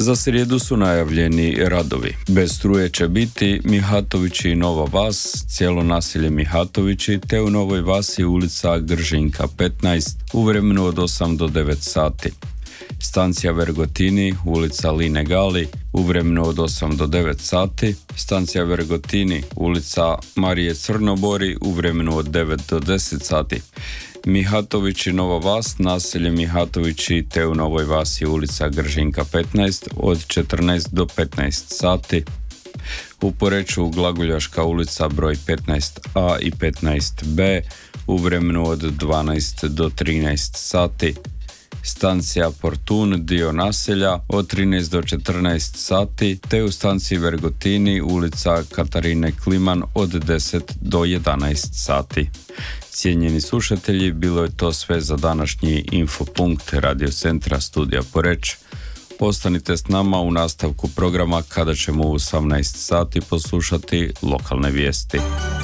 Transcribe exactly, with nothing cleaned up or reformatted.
Za srijedu su najavljeni radovi. Bez struje će biti Mihatovići i Nova Vas, cijelo naselje Mihatovići, te u Novoj Vasi ulica Gržinka petnaest u vremenu od osam do devet sati. Stancija Vergotini, ulica Line Gali, u vremenu od osam do devet sati. Stancija Vergotini, ulica Marije Crnobori, u vremenu od devet do deset sati. Mihatovići Nova Vas, naselje Mihatovići, te u Novoj Vasi ulica Gržinka petnaest od četrnaest do petnaest sati. U Poreču Glagoljaška ulica broj petnaest a i petnaest be u vremenu od dvanaest do trinaest sati. Stancija Portun, dio naselja, od trinaest do četrnaest sati, te u stanciji Vergotini, ulica Katarine Kliman, od deset do jedanaest sati. Cijenjeni slušatelji, bilo je to sve za današnji Infopunkt Radio Centra Studija Poreč. Ostanite s nama u nastavku programa kada ćemo u osamnaest sati poslušati lokalne vijesti.